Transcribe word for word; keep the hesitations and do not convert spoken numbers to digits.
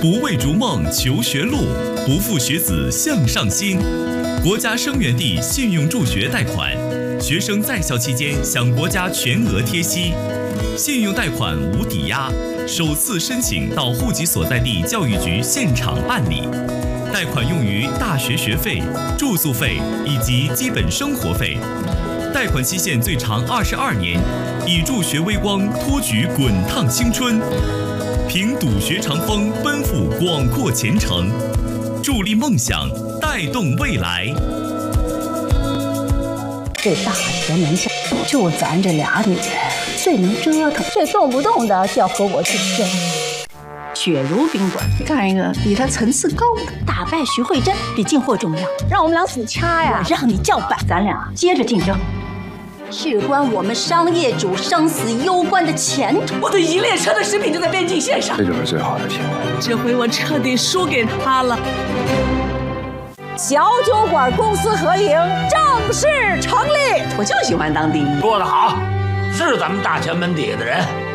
不为逐梦求学路，不负学子向上心。国家生源地信用助学贷款，学生在校期间享国家全额贴息，信用贷款无抵押，首次申请到户籍所在地教育局现场办理。贷款用于大学学费、住宿费以及基本生活费。贷款期限最长二十二年，以助学微光托举滚烫青春，凭笃学长风奔赴广阔前程，助力梦想，带动未来。 这大前门下就咱这俩女人最能折腾，这动不动的就要和我竞争。雪如冰馆干一个比他层次高的，打败徐慧珍比进货重要，让我们俩死掐呀！我让你叫板，咱俩接着竞争，事关我们商业主生死攸关的前途。 我的一列车的食品就在边境线上， 这就是最好的机会。 这回我彻底输给他了。 小酒馆公司合营正式成立， 我就喜欢当第一。 说得好，是咱们大前门底下的人。